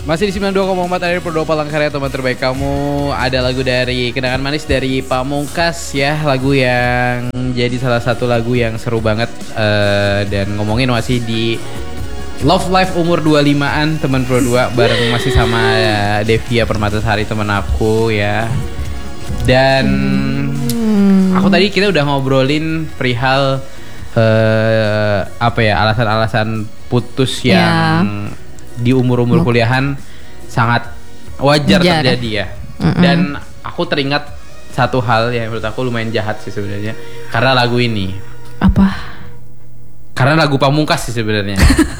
Masih di 92,4 dari Perdoa Palangkaraya, teman terbaik kamu. Ada lagu dari Kenangan Manis dari Pamungkas ya. Lagu yang jadi salah satu lagu yang seru banget. Dan ngomongin masih di Love Life umur 25an, teman Pro 2. Bareng masih sama Devia Permatasari, teman aku ya. Dan aku tadi kita udah ngobrolin perihal alasan-alasan putus yang di umur-umur kuliahan sangat wajar terjadi ya. Dan aku teringat satu hal yang menurut aku lumayan jahat sih sebenarnya karena lagu ini. Apa? Karena lagu Pamungkas sih sebenarnya.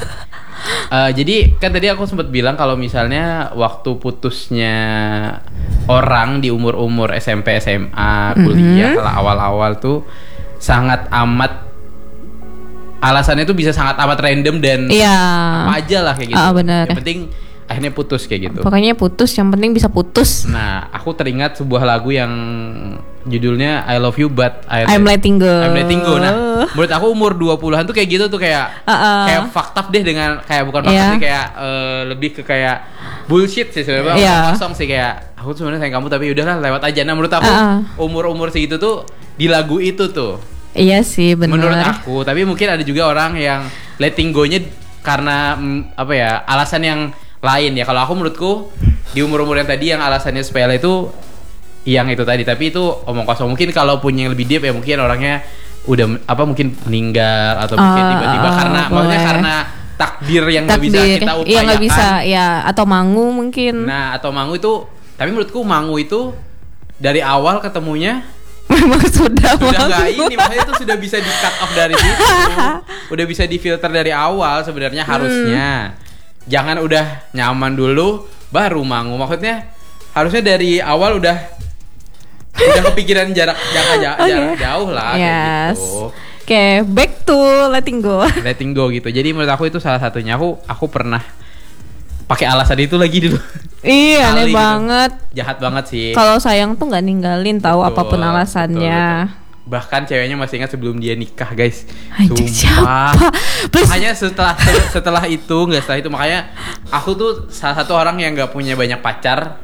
Jadi kan tadi aku sempat bilang kalau misalnya waktu putusnya orang di umur-umur SMP, SMA, kuliah awal-awal tuh sangat amat alasannya tuh bisa sangat amat random dan apa aja lah kayak gitu. Bener. Yang penting akhirnya putus kayak gitu. Pokoknya putus, yang penting bisa putus. Nah, aku teringat sebuah lagu yang judulnya I Love You But I'm Letting Go. I'm Letting Go. Nah, menurut aku umur 20-an tuh kayak gitu tuh kayak fucked up deh dengan kayak bukan fucked up sih kayak lebih ke kayak bullshit sih sebenarnya. Kosong sih kayak aku sebenarnya sayang kamu tapi udahlah lewat aja. Nah, menurut aku umur-umur segitu tuh di lagu itu tuh. Iya sih benar. Menurut aku, tapi mungkin ada juga orang yang letting go-nya karena alasan yang lain ya. Kalau aku menurutku di umur-umur yang tadi yang alasannya sepele itu yang itu tadi, tapi itu omong kosong. Mungkin kalau punya yang lebih deep ya mungkin orangnya udah mungkin meninggal atau mungkin tiba-tiba karena takdir yang nggak bisa kita upayakan. Iya nggak bisa ya, atau mangu mungkin. Nah atau mangu itu, tapi menurutku mangu itu dari awal ketemunya memang sudah nggak ini, makanya itu sudah bisa di cut off dari situ, udah bisa difilter dari awal sebenarnya harusnya. Jangan udah nyaman dulu baru mangu, maksudnya harusnya dari awal udah kepikiran jarak jauh lah kayak gitu. Oke, back to letting go. Letting go gitu. Jadi menurut aku itu salah satunya. Aku pernah pakai alasan itu lagi dulu. Iya, aneh banget. Jahat banget sih. Kalau sayang tuh nggak ninggalin, tahu apapun alasannya. Betul. Bahkan ceweknya masih ingat sebelum dia nikah, guys. Anjir, siapa? Makanya setelah itu makanya aku tuh salah satu orang yang nggak punya banyak pacar.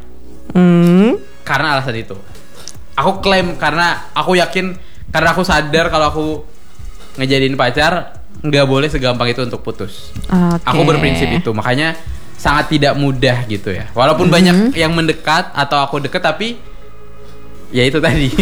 Karena alasan itu. Aku klaim karena aku yakin, karena aku sadar kalau aku ngejadiin pacar nggak boleh segampang itu untuk putus. Aku berprinsip itu, makanya sangat tidak mudah gitu ya. Walaupun banyak yang mendekat atau aku deket, tapi ya itu tadi.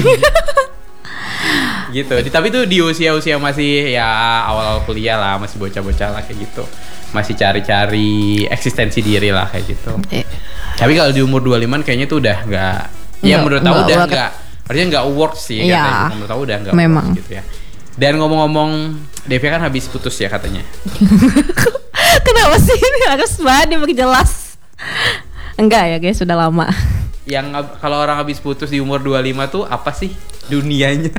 Gitu. Tapi tuh di usia-usia masih ya awal-awal kuliah lah, masih bocah-bocah lah kayak gitu. Masih cari-cari eksistensi diri lah kayak gitu. Tapi kalau di umur 25 kayaknya tuh udah enggak, ya menurut aku udah enggak, artinya enggak work sih katanya. Menurut aku udah enggak work gitu ya. Dan ngomong-ngomong, Devia kan habis putus ya katanya. Kenapa sih ini harus banget diperjelas? Enggak ya guys, sudah lama. Yang kalau orang habis putus di umur 25 tuh apa sih dunianya?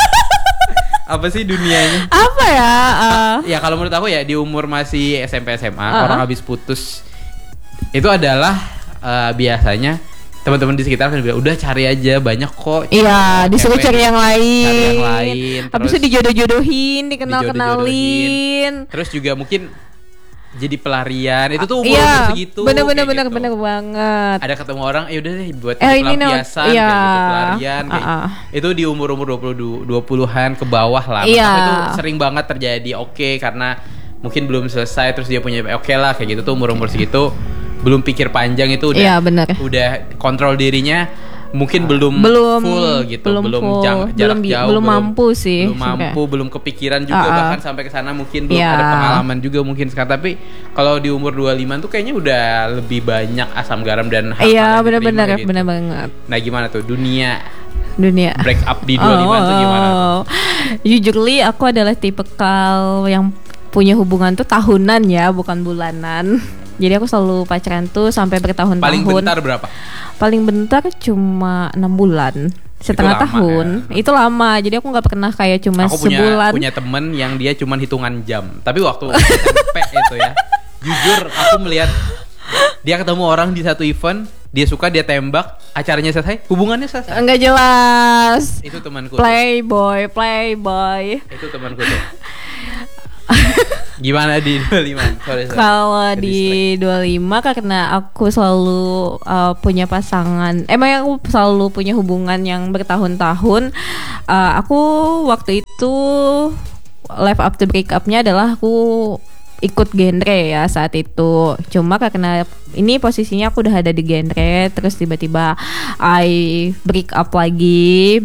Apa sih dunianya? Apa ya? Ya kalau menurut aku ya di umur masih SMP SMA orang habis putus itu adalah biasanya teman-teman di sekitar kan bilang udah cari aja banyak kok. Iya, disuruh cari yang lain. Cari yang lain. Habis itu dijodoh-jodohin, dikenal-kenalin. Terus juga mungkin jadi pelarian. Itu tuh umur segitu. Bener banget. Ada ketemu orang, udah deh buat pelampiasan kayak gitu, pelarian kayak. Itu di umur-umur 20-an ke bawah lah. Itu sering banget terjadi. Karena mungkin belum selesai terus dia punya lah kayak gitu tuh umur-umur segitu. Belum pikir panjang itu udah udah kontrol dirinya mungkin belum full gitu, belum jarak jauh, belum mampu sih, belum kepikiran juga bahkan sampai ke sana mungkin belum ada pengalaman juga mungkin sekarang. Tapi kalau di umur 25 tuh kayaknya udah lebih banyak asam garam dan hal-hal benar gitu. banget. Nah gimana tuh dunia break up di 25 tuh gimana tuh? Jujurly aku adalah tipikal yang punya hubungan tuh tahunan ya, bukan bulanan. Jadi aku selalu pacaran tuh sampai bertahun-tahun. Paling bentar berapa? Paling bentar cuma 6 bulan, setengah tahun. Ya. Itu lama. Jadi aku nggak pernah kayak cuma sebulan. Aku punya temen yang dia cuma hitungan jam. Tapi waktu SMP itu ya, jujur aku melihat dia ketemu orang di satu event, dia suka, dia tembak, acaranya selesai, hubungannya selesai. Enggak jelas. Itu temanku. Playboy. Itu temanku tuh. Gimana di 25? Sorry. Kalau di 25 karena aku selalu punya pasangan. Emang aku selalu punya hubungan yang bertahun-tahun. Aku waktu itu live after break up-nya adalah aku ikut genre ya saat itu. Cuma karena ini posisinya aku udah ada di genre, terus tiba-tiba I break lagi.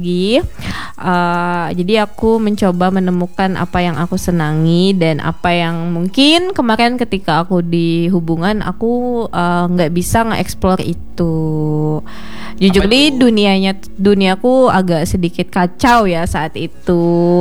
Jadi aku mencoba menemukan apa yang aku senangi dan apa yang mungkin kemarin ketika aku di hubungan aku nggak bisa nge-explore itu. Jujur di duniaku agak sedikit kacau ya saat itu.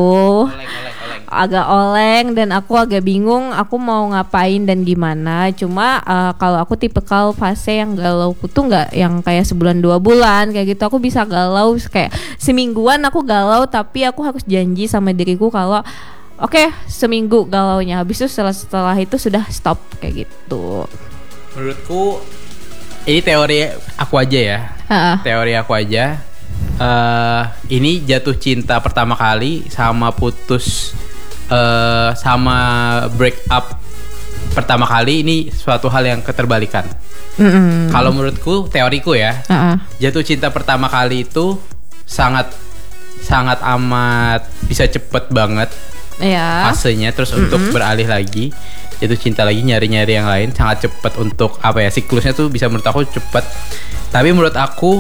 Agak oleng dan aku agak bingung aku mau ngapain dan gimana. Cuma kalau aku tipikal fase yang galau tuh nggak yang kayak sebulan 2 bulan kayak gitu. Aku bisa galau kayak semingguan aku galau, tapi aku harus janji sama diriku kalau oke, seminggu galaunya, habis itu setelah itu sudah stop kayak gitu. Menurutku ini teori aku aja ya. Teori aku aja. Ini jatuh cinta pertama kali sama putus sama break up pertama kali ini suatu hal yang keterbalikan. Kalau menurutku, teoriku ya, jatuh cinta pertama kali itu sangat amat bisa cepet banget fasenya. Terus untuk beralih lagi jatuh cinta lagi, nyari-nyari yang lain sangat cepet. Untuk apa ya, siklusnya tuh bisa menurut aku cepet. Tapi menurut aku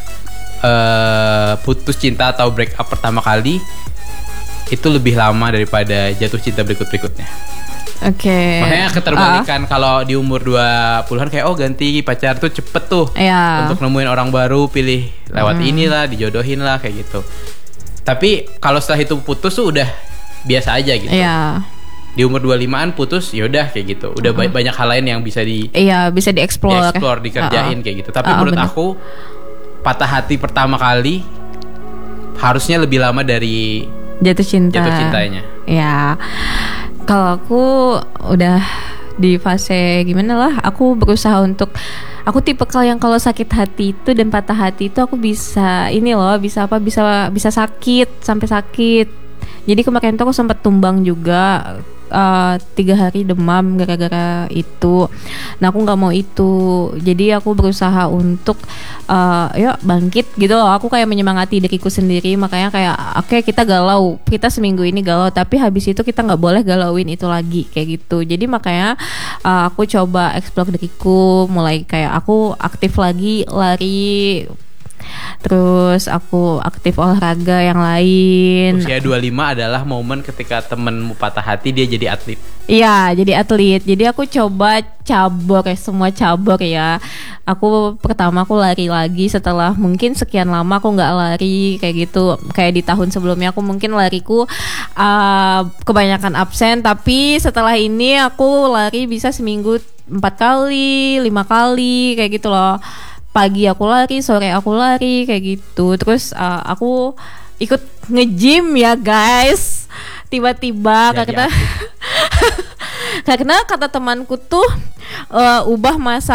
putus cinta atau break up pertama kali itu lebih lama daripada jatuh cinta berikutnya. Oke. Makanya keterbalikan kalau di umur 20-an kayak ganti pacar tuh cepet tuh. Untuk nemuin orang baru, pilih lewat inilah, dijodohin lah kayak gitu. Tapi kalau setelah itu putus tuh udah biasa aja gitu. Di umur 25-an putus, yaudah kayak gitu. Udah banyak hal lain yang bisa bisa dieksplor, dikerjain kayak gitu. Tapi menurut aku patah hati pertama kali harusnya lebih lama dari jatuh cintanya. Ya, kalau aku udah di fase gimana lah, aku berusaha untuk, aku tipikal yang kalau sakit hati itu dan patah hati itu aku bisa bisa sakit sampai sakit. Jadi kemarin tuh aku sempat tumbang juga 3 hari demam gara-gara itu. Nah aku nggak mau itu, jadi aku berusaha untuk yuk bangkit gitu loh. Aku kayak menyemangati diriku sendiri. Makanya kayak oke, kita galau, kita seminggu ini galau, tapi habis itu kita nggak boleh galauin itu lagi kayak gitu. Jadi makanya aku coba explore diriku, mulai kayak aku aktif lagi lari. Terus aku aktif olahraga yang lain. Usia 25 adalah momen ketika temenmu patah hati dia jadi atlet. Iya, jadi atlet. Jadi aku coba cabur ya, semua cabur ya. Pertama aku lari lagi setelah mungkin sekian lama aku nggak lari kayak gitu. Kayak di tahun sebelumnya aku mungkin lariku kebanyakan absen, tapi setelah ini aku lari bisa seminggu 4 kali, 5 kali kayak gitu loh. Pagi aku lari, sore aku lari kayak gitu. Terus aku ikut nge-gym ya guys. Tiba-tiba karena kata temanku tuh ubah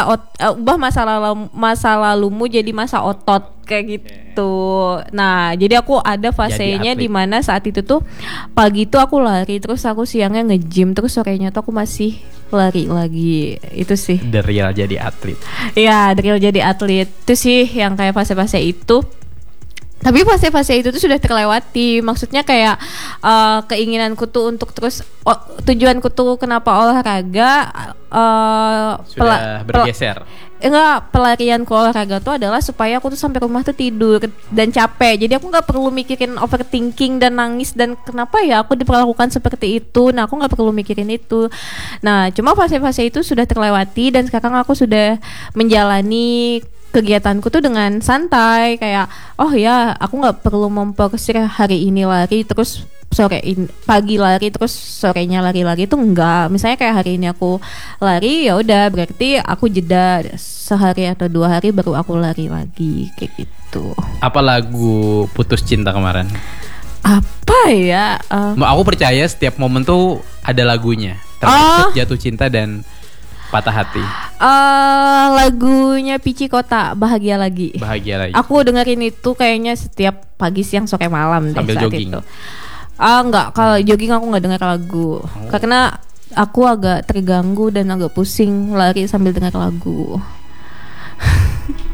masa lalumu jadi masa otot kayak gitu. Nah, jadi aku ada fasenya di mana saat itu tuh pagi tuh aku lari, terus aku siangnya nge-gym, terus sorenya tuh aku masih lari lagi. Itu sih the real jadi atlet. Iya, the real jadi atlet. Itu sih yang kayak fase-fase itu. Tapi fase-fase itu tuh sudah terlewati. Maksudnya kayak keinginanku tuh untuk terus tujuanku tuh kenapa olahraga sudah bergeser. Pelarian ke olahraga tuh adalah supaya aku tuh sampai rumah tuh tidur dan capek. Jadi aku nggak perlu mikirin overthinking dan nangis dan kenapa ya aku diperlakukan seperti itu. Nah aku nggak perlu mikirin itu. Nah cuma fase-fase itu sudah terlewati dan sekarang aku sudah menjalani kegiatanku tuh dengan santai. Kayak oh ya aku nggak perlu memforsir hari ini lari terus pagi lari terus sorenya lari lagi itu enggak. Misalnya kayak hari ini aku lari, ya udah berarti aku jeda sehari atau 2 hari baru aku lari lagi kayak gitu. Apa lagu putus cinta kemarin? Apa ya? Aku percaya setiap momen tuh ada lagunya. Termasuk jatuh cinta dan patah hati. Lagunya Pici Kota, Bahagia Lagi. Bahagia Lagi. Aku dengerin itu kayaknya setiap pagi, siang, sore, malam sambil jogging. Itu. Enggak, kalau jogging aku nggak dengar lagu. Karena aku agak terganggu dan agak pusing lari sambil dengar lagu.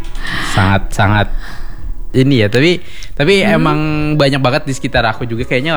Sangat ini ya, tapi emang banyak banget di sekitar aku juga kayaknya